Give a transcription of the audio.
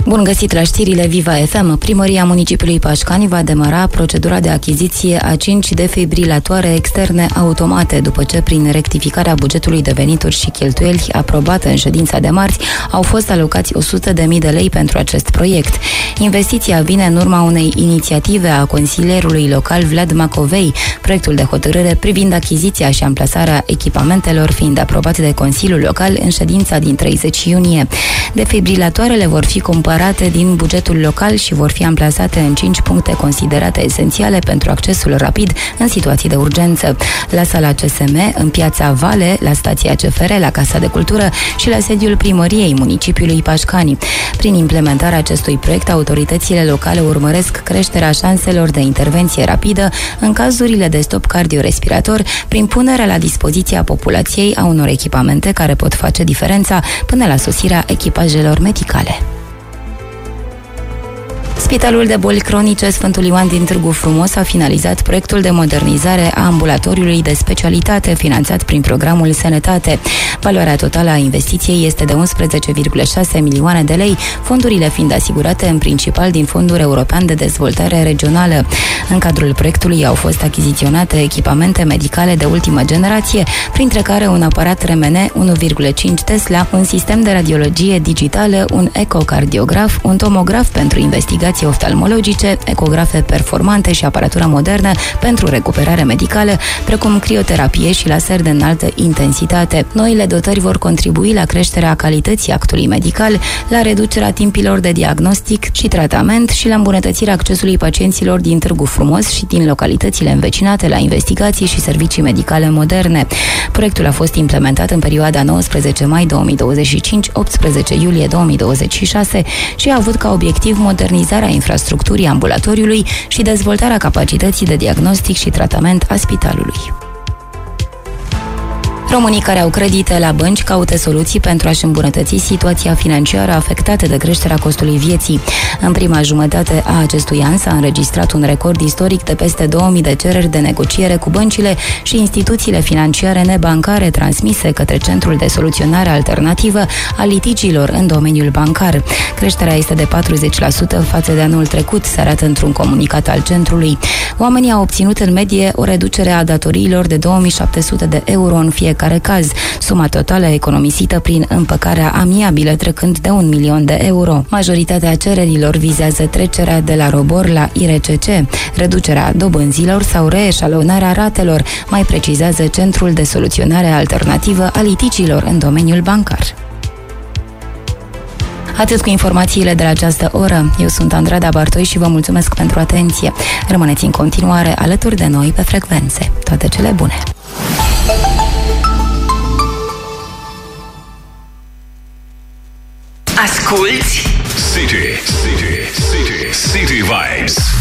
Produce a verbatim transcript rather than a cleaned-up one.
Bun găsit la știrile Viva F M. Primăria municipiului Pașcani va demara procedura de achiziție a cinci defibrilatoare externe automate, după ce, prin rectificarea bugetului de venituri și cheltuieli aprobată în ședința de marți, au fost alocați o sută de mii de lei pentru acest proiect. Investiția vine în urma unei inițiative a consilierului local Vlad Macovei, proiectul de hotărâre privind achiziția și amplasarea echipamentelor fiind aprobat de Consiliul Local în ședința din treizeci iunie. Defibrilatoarele vor fi cumpărate din bugetul local și vor fi amplasate în cinci puncte considerate esențiale pentru accesul rapid în situații de urgență: la sala C S M, în piața Vale, la stația C F R, la Casa de Cultură și la sediul primăriei municipiului Pașcani. Prin implementarea acestui proiect, autoritățile locale urmăresc creșterea șanselor de intervenție rapidă în cazurile de stop cardiorespirator, prin punerea la dispoziția populației a unor echipamente care pot face diferența până la sosirea echipajelor medicale. Spitalul de boli cronice Sfântul Ioan din Târgu Frumos a finalizat proiectul de modernizare a ambulatoriului de specialitate finanțat prin programul Sănătate. Valoarea totală a investiției este de unsprezece virgulă șase milioane de lei, fondurile fiind asigurate în principal din Fondul European de Dezvoltare Regională. În cadrul proiectului au fost achiziționate echipamente medicale de ultimă generație, printre care un aparat R M N unu virgulă cinci Tesla, un sistem de radiologie digitală, un ecocardiograf, un tomograf pentru investigații oftalmologice, ecografe performante și aparatură modernă pentru recuperare medicală, precum crioterapie și laser de înaltă intensitate. Noile dotări vor contribui la creșterea calității actului medical, la reducerea timpilor de diagnostic și tratament și la îmbunătățirea accesului pacienților din Târgu Frumos și din localitățile învecinate la investigații și servicii medicale moderne. Proiectul a fost implementat în perioada nouăsprezece mai două mii douăzeci și cinci - optsprezece iulie două mii douăzeci și șase și a avut ca obiectiv modernizarea infrastructurii ambulatoriului și dezvoltarea capacității de diagnostic și tratament a spitalului. Românii care au credite la bănci caută soluții pentru a-și îmbunătăți situația financiară afectată de creșterea costului vieții. În prima jumătate a acestui an s-a înregistrat un record istoric de peste două mii de cereri de negociere cu băncile și instituțiile financiare nebancare transmise către Centrul de Soluționare Alternativă a litigiilor în domeniul bancar. Creșterea este de patruzeci la sută față de anul trecut, se arată într-un comunicat al centrului. Oamenii au obținut în medie o reducere a datoriilor de două mii șapte sute de euro în fiecare care caz, suma totală economisită prin împăcarea amiabilă trecând de un milion de euro. Majoritatea cererilor vizează trecerea de la robor la I R C C, reducerea dobânzilor sau reeșalonarea ratelor, mai precizează Centrul de Soluționare Alternativă a litigiilor în domeniul bancar. Atât cu informațiile de la această oră. Eu sunt Andrada Bartoi și vă mulțumesc pentru atenție. Rămâneți în continuare alături de noi pe frecvențe. Toate cele bune! Asculți City, City, City, City Vibes.